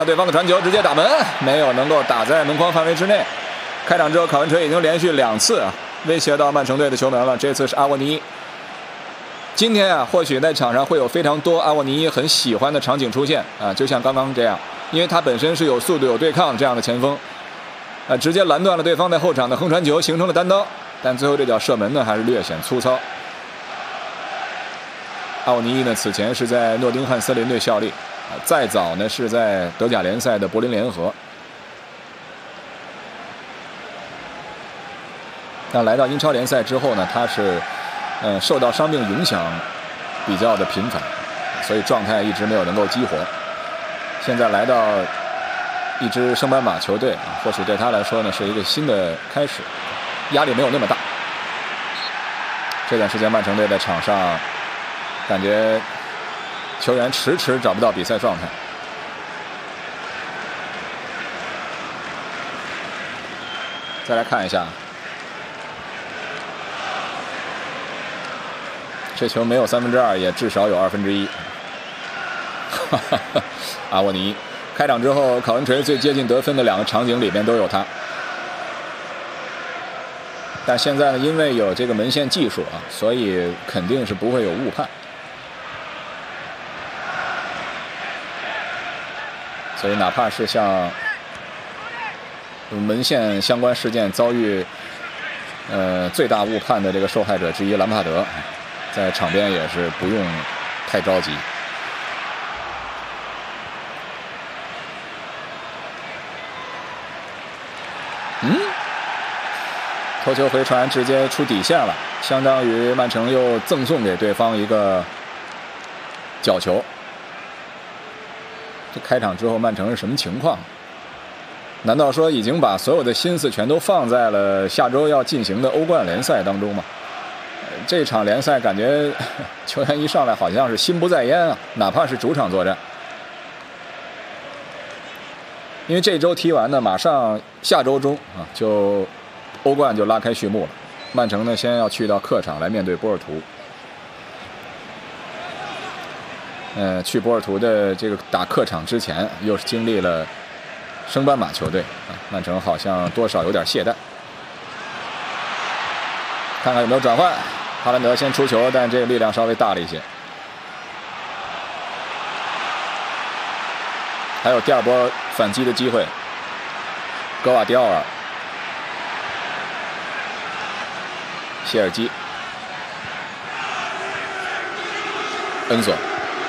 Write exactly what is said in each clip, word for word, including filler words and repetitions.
对方的传球直接打门，没有能够打在门框范围之内。开场之后，考文垂已经连续两次威胁到曼城队的球门了，这次是阿沃尼。今天啊，或许在场上会有非常多阿沃尼很喜欢的场景出现啊，就像刚刚这样，因为他本身是有速度、有对抗这样的前锋，啊，直接拦断了对方在后场的横传球，形成了单刀。但最后这脚射门呢，还是略显粗糙。阿沃尼呢，此前是在诺丁汉森林队效力，啊，再早呢是在德甲联赛的柏林联合。那来到英超联赛之后呢，他是，呃，受到伤病影响比较的频繁，所以状态一直没有能够激活。现在来到一支升班马球队啊，或许对他来说呢是一个新的开始，压力没有那么大。这段时间曼城队在场上感觉球员迟迟找不到比赛状态。再来看一下，这球没有三分之二，也至少有二分之一。阿沃尼开场之后，考文垂最接近得分的两个场景里面都有他。但现在呢，因为有这个门线技术啊，所以肯定是不会有误判。所以哪怕是像门线相关事件遭遇呃最大误判的这个受害者之一兰帕德，在场边也是不用太着急。嗯，头球回传直接出底线了，相当于曼城又赠送给对方一个角球。这开场之后，曼城是什么情况？难道说已经把所有的心思全都放在了下周要进行的欧冠联赛当中吗？这场联赛感觉球员一上来好像是心不在焉啊，哪怕是主场作战。因为这周踢完呢，马上下周中啊，就欧冠就拉开序幕了。曼城呢，先要去到客场来面对波尔图。呃，去波尔图的这个打客场之前，又是经历了升班马球队啊，曼城好像多少有点懈怠。看看有没有转换，哈兰德先出球，但这个力量稍微大了一些。还有第二波反击的机会，格瓦迪奥尔、谢尔基、恩索。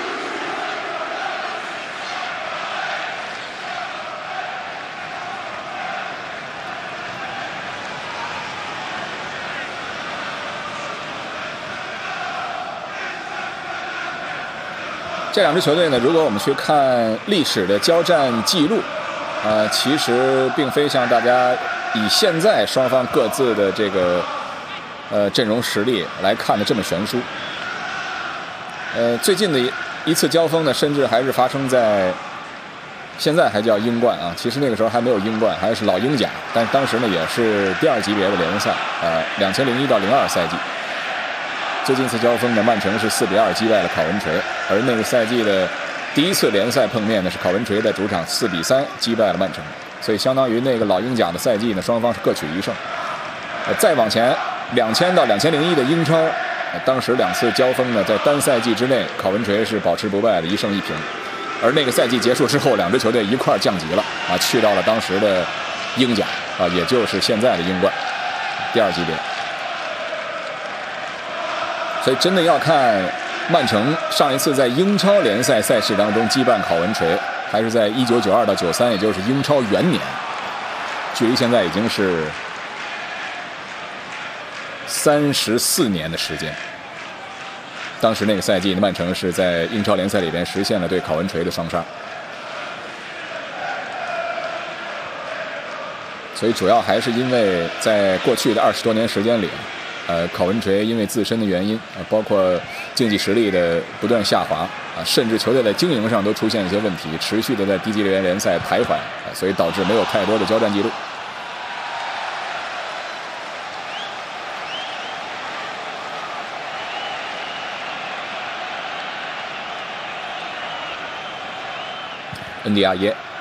这两支球队呢，如果我们去看历史的交战记录，呃，其实并非像大家以现在双方各自的这个呃阵容实力来看的这么悬殊。呃，最近的一一次交锋呢，甚至还是发生在现在还叫英冠啊，其实那个时候还没有英冠，还是老英甲，但当时呢也是第二级别的联赛，呃，两千零一到零二赛季。最近一次交锋呢，曼城是四比二击败了考文垂，而那个赛季的第一次联赛碰面呢，是考文垂在主场四比三击败了曼城，所以相当于那个老英甲的赛季呢，双方是各取一胜。呃，再往前，两千到两千零一的英超，呃，当时两次交锋呢，在单赛季之内，考文垂是保持不败的，一胜一平。而那个赛季结束之后，两支球队一块降级了啊，去到了当时的英甲啊，也就是现在的英冠第二级别。所以真的要看曼城上一次在英超联赛赛事当中击败考文垂，还是在一九九二到九三，也就是英超元年，距离现在已经是三十四年的时间。当时那个赛季，曼城是在英超联赛里边实现了对考文垂的双杀。所以主要还是因为在过去的二十多年时间里，呃，考文垂因为自身的原因啊，包括竞技实力的不断下滑啊，甚至球队在经营上都出现一些问题，持续的在低级联联赛徘徊啊，所以导致没有太多的交战记录。恩迪亚耶